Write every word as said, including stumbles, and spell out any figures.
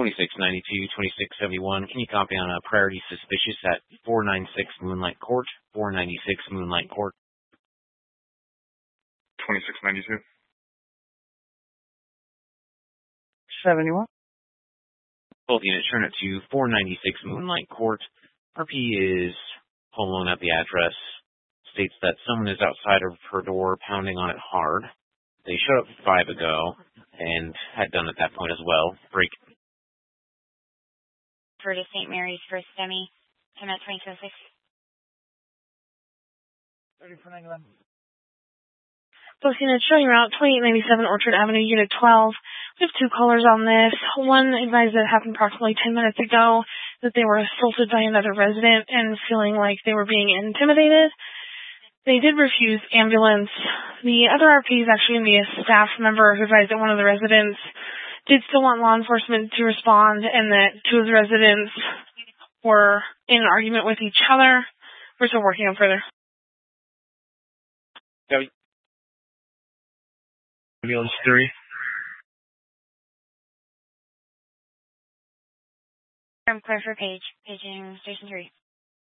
twenty-six ninety-two, twenty-six seventy-one. Can you copy on a priority suspicious at four ninety-six Moonlight Court? four ninety-six Moonlight Court. twenty-six ninety-two. seventy-one. Both units turn it to four ninety-six Moonlight Court. R P is home alone at the address. States that someone is outside of her door pounding on it hard. They showed up five ago and had done at that point as well. Break. For to Saint Mary's First Demi. Time at twenty-two oh six. thirty-four ninety-one. Both units showing route twenty-eight ninety-seven Orchard Avenue, Unit twelve. We have two callers on this. One advised that it happened approximately ten minutes ago, that they were assaulted by another resident and feeling like they were being intimidated. They did refuse ambulance. The other R P is actually going to be a staff member who advised that one of the residents did still want law enforcement to respond and that two of the residents were in an argument with each other. We're still working on further. Copy. Ambulance three. I'm clear for Page. Paging Station three.